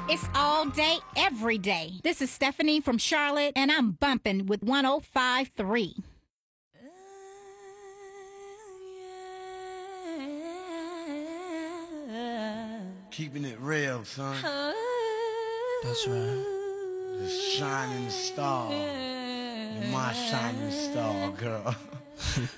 It's all day, every day. This is Stephanie from Charlotte, and I'm bumping with 105.3. Keeping it real, son. That's right. The shining star. You're my shining star, girl.